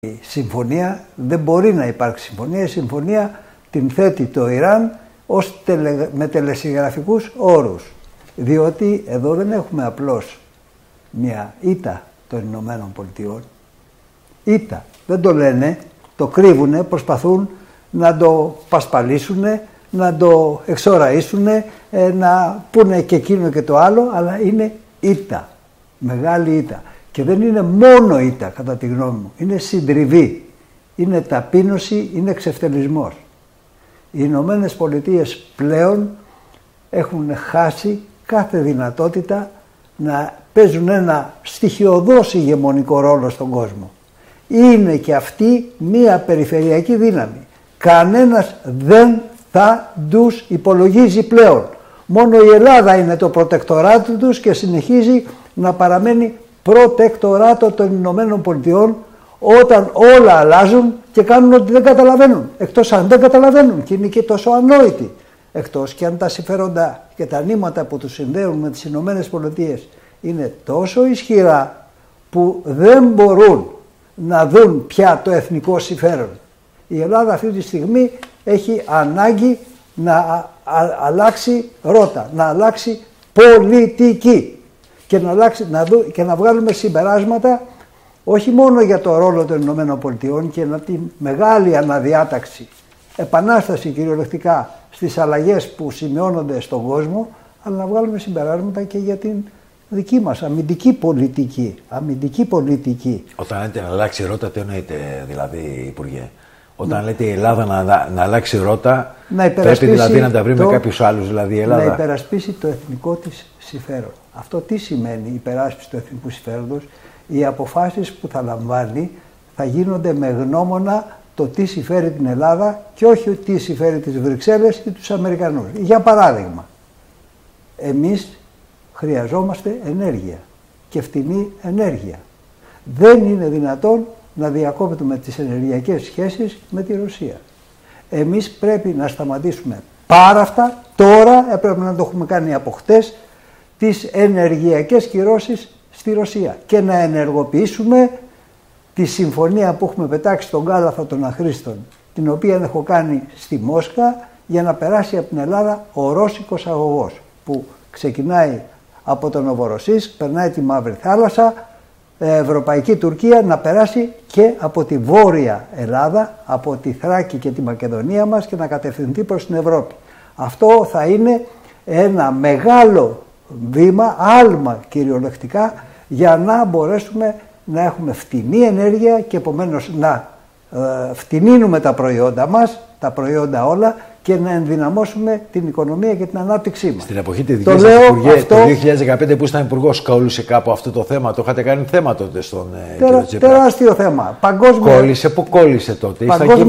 Η συμφωνία, δεν μπορεί να υπάρξει συμφωνία. Η συμφωνία την θέτει το Ιράν με τελεσυγραφικούς όρους. Διότι εδώ δεν έχουμε απλώς μια ήττα των Ηνωμένων Πολιτειών. Ήττα. Δεν το λένε, το κρύβουνε, προσπαθούν να το πασπαλίσουνε, να το εξοραίσουνε, να πούνε και εκείνο και το άλλο, αλλά είναι ήττα. Μεγάλη ήττα. Και δεν είναι μόνο ήττα, κατά τη γνώμη μου. Είναι συντριβή, είναι ταπείνωση, είναι εξευτελισμός. Οι Ηνωμένες Πολιτείες πλέον έχουν χάσει κάθε δυνατότητα να παίζουν ένα στοιχειωδώς ηγεμονικό ρόλο στον κόσμο. Είναι και αυτή μία περιφερειακή δύναμη. Κανένας δεν θα τους υπολογίζει πλέον. Μόνο η Ελλάδα είναι το προτεκτοράτο τους και συνεχίζει να παραμένει προτεκτοράτο των Ηνωμένων Πολιτειών όταν όλα αλλάζουν και κάνουν ότι δεν καταλαβαίνουν. Εκτός αν δεν καταλαβαίνουν και είναι και τόσο ανόητοι. Εκτός και αν τα συμφέροντα και τα νήματα που τους συνδέουν με τις Ηνωμένες Πολιτείες είναι τόσο ισχυρά που δεν μπορούν να δουν πια το εθνικό συμφέρον. Η Ελλάδα αυτή τη στιγμή έχει ανάγκη να αλλάξει ρότα, να αλλάξει πολιτική και να βγάλουμε συμπεράσματα όχι μόνο για το ρόλο των Ηνωμένων Πολιτειών και τη μεγάλη αναδιάταξη, επανάσταση κυριολεκτικά στις αλλαγές που σημειώνονται στον κόσμο, αλλά να βγάλουμε συμπεράσματα και για την δική μας αμυντική πολιτική. Όταν λέτε να αλλάξει ρότα, τι εννοείτε δηλαδή, Υπουργέ? Όταν λέτε η Ελλάδα να αλλάξει ρότα, πρέπει δηλαδή να τα βρει με κάποιους άλλους, δηλαδή η Ελλάδα. Να υπερασπίσει το εθνικό της συμφέρον. Αυτό τι σημαίνει η υπεράσπιση του εθνικού συμφέροντος? Οι αποφάσεις που θα λαμβάνει θα γίνονται με γνώμονα το τι συμφέρει την Ελλάδα και όχι τι συμφέρει τις Βρυξέλλες ή τους Αμερικανούς. Για παράδειγμα, εμείς χρειαζόμαστε ενέργεια και φτηνή ενέργεια. Δεν είναι δυνατόν να διακόπτουμε τις ενεργειακές σχέσεις με τη Ρωσία. Εμείς πρέπει να σταματήσουμε πάρα αυτά, τώρα έπρεπε να το έχουμε κάνει από χτες, τις ενεργειακές κυρώσεις στη Ρωσία και να ενεργοποιήσουμε τη συμφωνία που έχουμε πετάξει στον κάλαθο των αχρήστων, την οποία έχω κάνει στη Μόσχα, για να περάσει από την Ελλάδα ο ρώσικος αγωγός που ξεκινάει από τον Νοβοροσίσκ, περνάει τη Μαύρη Θάλασσα, Ευρωπαϊκή Τουρκία, να περάσει και από τη Βόρεια Ελλάδα, από τη Θράκη και τη Μακεδονία μας και να κατευθυνθεί προς την Ευρώπη. Αυτό θα είναι ένα μεγάλο βήμα, άλμα κυριολεκτικά, για να μπορέσουμε να έχουμε φτηνή ενέργεια και επομένως να φτηνίνουμε τα προϊόντα μας, τα προϊόντα όλα, και να ενδυναμώσουμε την οικονομία και την ανάπτυξή μας. Στην εποχή τη δική σας, Υπουργέ, το 2015 που ήσταν υπουργός, κόλλησε κάπου αυτό το θέμα? Το είχατε κάνει θέμα τότε στον κύριο Τσίπρα? Τεράστιο θέμα. Κόλλησε, πού κόλλησε τότε?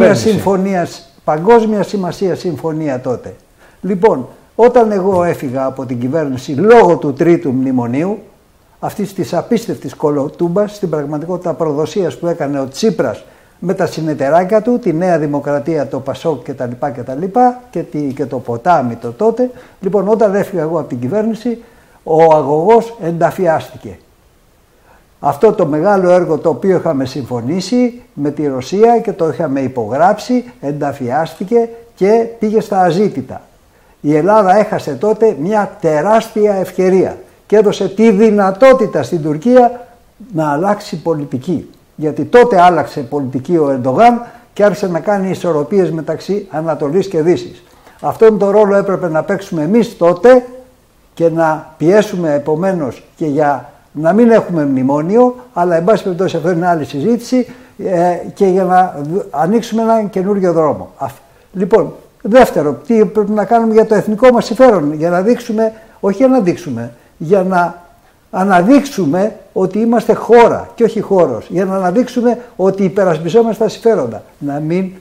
Παγκόσμια σημασία συμφωνία τότε. Λοιπόν, όταν εγώ έφυγα από την κυβέρνηση λόγω του τρίτου μνημονίου, αυτής της απίστευτης κολοτούμπας, στην πραγματικότητα προδοσίας που έκανε ο Τσίπρας με τα συνεταιράκια του, τη Νέα Δημοκρατία, το Πασόκ κτλ. Και το ποτάμι το τότε. Λοιπόν, όταν έφυγα εγώ από την κυβέρνηση, ο αγωγός ενταφιάστηκε. Αυτό το μεγάλο έργο το οποίο είχαμε συμφωνήσει με τη Ρωσία και το είχαμε υπογράψει, ενταφιάστηκε και πήγε στα αζήτητα. Η Ελλάδα έχασε τότε μια τεράστια ευκαιρία και έδωσε τη δυνατότητα στην Τουρκία να αλλάξει πολιτική. Γιατί τότε άλλαξε πολιτική ο Ερντογάν και άρχισε να κάνει ισορροπίες μεταξύ Ανατολής και Δύσης. Αυτόν τον ρόλο έπρεπε να παίξουμε εμείς τότε και να πιέσουμε επομένως και για να μην έχουμε μνημόνιο, αλλά εν πάση περιπτώσει αυτό είναι άλλη συζήτηση, και για να ανοίξουμε έναν καινούριο δρόμο. Λοιπόν, δεύτερο, τι πρέπει να κάνουμε για το εθνικό μας συμφέρον, για να δείξουμε, όχι για να δείξουμε, για να αναδείξουμε ότι είμαστε χώρα και όχι χώρος, για να αναδείξουμε ότι υπερασπιζόμαστε τα συμφέροντα. Να μην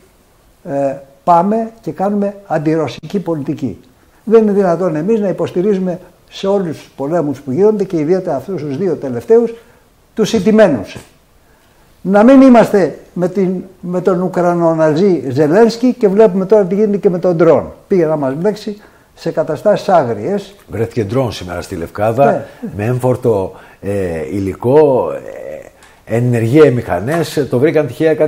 πάμε και κάνουμε αντιρωσική πολιτική. Δεν είναι δυνατόν εμείς να υποστηρίζουμε σε όλους τους πολέμους που γίνονται και ιδιαίτερα αυτούς τους δύο τελευταίους τους ηττημένους. Να μην είμαστε με τον Ουκρανοναζί Ζελένσκι και βλέπουμε τώρα τι γίνεται και με τον ντρόν. Πήγε να μας μπλέξει σε καταστάσεις άγριες. Βρέθηκε ντρόν σήμερα στη Λευκάδα, με έμφορτο υλικό, ενεργεία μηχανές, το βρήκαν τυχαία κάτι